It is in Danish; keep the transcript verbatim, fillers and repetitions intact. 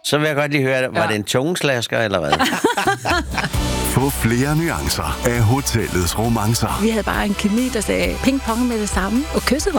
Så vil jeg godt lige høre, var Ja. det en tungeslasker, eller hvad? Få flere nuancer af hotellets romancer. Vi havde bare en kemi, der sagde ping-pong med det samme, og kysset